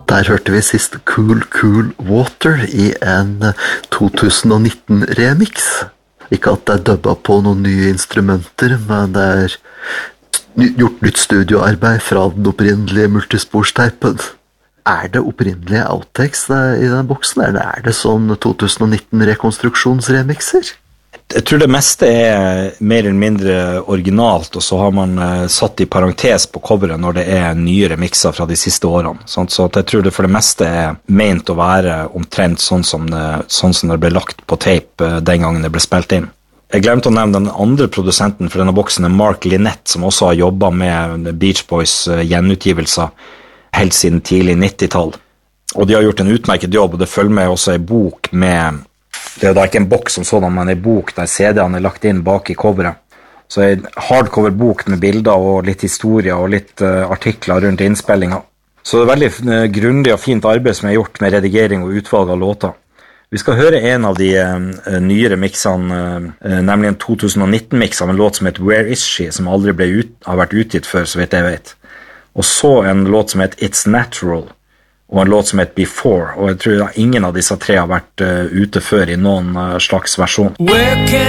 Der hørte vi sist Cool Cool Water I en 2019-remix. Ikke at det dubba på noen nye instrumenter, men det gjort nytt studioarbeid fra den opprinnelige multisporsteipen. Det opprinnelige outtakes I den boksen, eller det sånn 2019-rekonstruksjonsremixer? Jeg tror det meste mer eller mindre originalt, og så har man satt I parentes på coveret når det nye remixer fra de siste årene. Så jeg tror det for det meste ment å være omtrent sånn som det ble lagt på tape den gangen det ble spilt inn. Jeg glemte å nevne den andre produsenten for denne boksen Mark Linett, som også har jobbet med Beach Boys gjenutgivelser helt siden tidlig 90-tall. Og de har gjort en utmerket jobb, og det følger med også en bok med... Det da ikke en boks som sådan, men en bok der CD-ene lagt inn bak I coveret. Så en hardcover-bok med bilder og litt historier og litt artikler rundt innspillingen. Så det veldig grundig og fint arbeid som gjort med redigering og utvalg av låter. Vi skal høre en av de nyere mixene, nemlig en 2019-mix av en låt som heter Where Is She, som aldri har vært utgitt før, så vidt jeg vet. Og så en låt som heter It's Natural, og en låt som heter Before, og jeg tror ingen av disse tre har vært ute før I noen slags versjon.